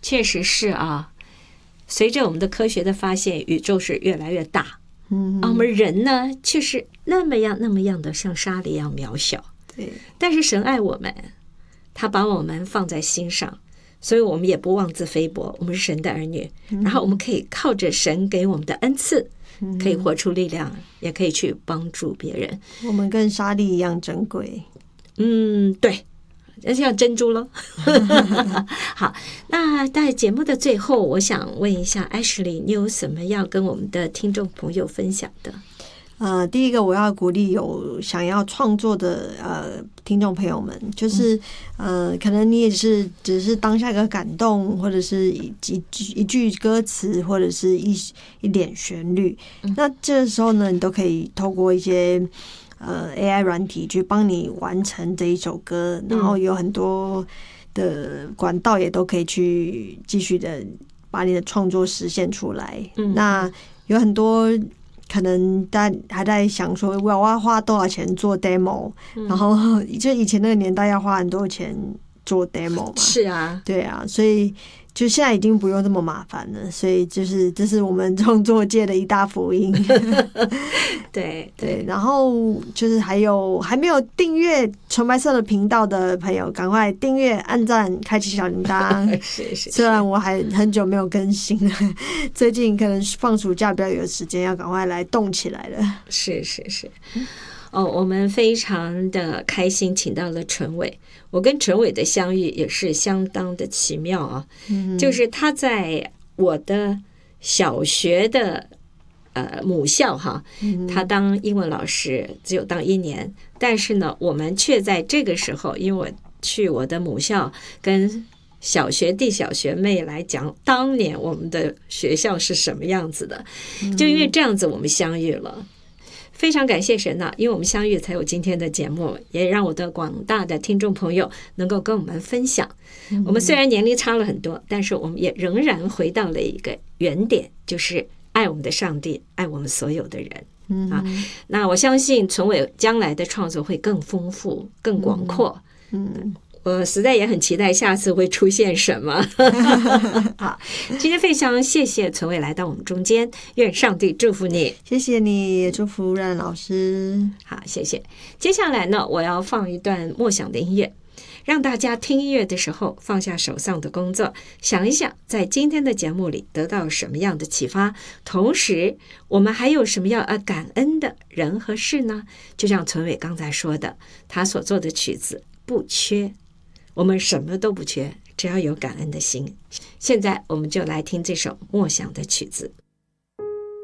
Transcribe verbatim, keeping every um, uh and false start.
确实是啊。随着我们的科学的发现，宇宙是越来越大，嗯，啊，我们人呢却是那么样那么样的像沙粒一样渺小。 对， 但是神爱我们，他把我们放在心上，所以我们也不妄自菲薄，我们是神的儿女，嗯，然后我们可以靠着神给我们的恩赐，嗯，可以活出力量，也可以去帮助别人。 我们跟沙粒一样珍贵。 嗯，对。像珍珠咯好，那在节目的最后，我想问一下 Ashley， 你有什么要跟我们的听众朋友分享的？ 呃，第一个我要鼓励有想要创作的呃听众朋友们，就是呃，可能你也是只是当下一个感动，或者是一一一句歌词，或者是一一点旋律，嗯，那这时候呢，你都可以透过一些呃 A I 软体去帮你完成这一首歌，然后有很多的管道也都可以去继续的把你的创作实现出来。嗯，那有很多可能大家还在想说我要花多少钱做 demo，嗯，然后就以前那个年代要花很多钱做 demo 嘛。 是啊， 对啊，所以就现在已经不用这么麻烦了，所以就是这是我们创作界的一大福音。 对对, 对，然后就是还有还没有订阅纯白色的频道的朋友，赶快订阅、按赞、开启小铃铛。 是是是， 虽然我还很久没有更新了，最近可能放暑假比较有时间，要赶快来动起来了。 是是是。哦，我们非常的开心，请到了陈伟。我跟陈伟的相遇也是相当的奇妙啊，嗯，就是他在我的小学的呃母校哈，他当英文老师只有当一年，但是呢，我们却在这个时候，因为我去我的母校跟小学弟小学妹来讲当年我们的学校是什么样子的，就因为这样子我们相遇了。非常感谢神呐，因为我们相遇才有今天的节目，也让我的广大的听众朋友能够跟我们分享。我们虽然年龄差了很多，但是我们也仍然回到了一个原点，就是爱我们的上帝，爱我们所有的人。嗯啊，那我相信陈伟将来的创作会更丰富、更广阔。嗯。嗯，我实在也很期待下次会出现什么。好，今天非常谢谢陈伟来到我们中间，愿上帝祝福你。 谢谢你，也祝福冉老师。 好，谢谢。接下来呢，我要放一段默想的音乐，让大家听音乐的时候放下手上的工作，想一想在今天的节目里得到什么样的启发，同时我们还有什么要感恩的人和事呢？就像陈伟刚才说的，他所做的曲子不缺，我们什么都不缺，只要有感恩的心。现在我们就来听这首默想的曲子。